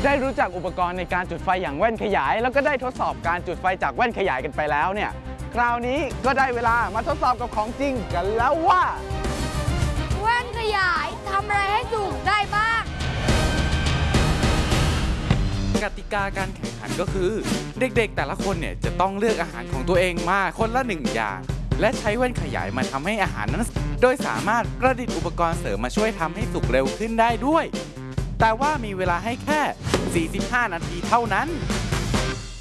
ได้รู้จักอุปกรณ์ในการจุดไฟอย่างแว่นขยายแล้วก็ได้ทดสอบการจุดไฟจากแว่นขยายกันไปแล้วเนี่ยคราวนี้ก็ได้เวลามาทดสอบกับของจริงกันแล้วว่าแว่นขยายทำอะไรให้สุกได้บ้างกติกาการแข่งขันก็คือเด็กๆแต่ละคนเนี่ยจะต้องเลือกอาหารของตัวเองมาคนละ1อย่างและใช้แว่นขยายมาทำให้อาหารนั้นโดยสามารถประดิษฐ์อุปกรณ์เสริมมาช่วยทำให้สุกเร็วขึ้นได้ด้วยแต่ว่ามีเวลาให้แค่ 45 นาทีเท่านั้น